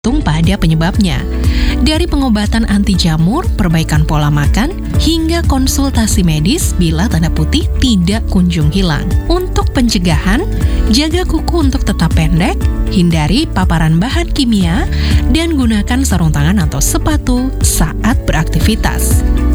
tergantung pada penyebabnya. Dari pengobatan anti jamur, perbaikan pola makan, hingga konsultasi medis bila tanda putih tidak kunjung hilang. Untuk pencegahan, jaga kuku untuk tetap pendek, hindari paparan bahan kimia, dan gunakan sarung tangan atau sepatu saat beraktivitas.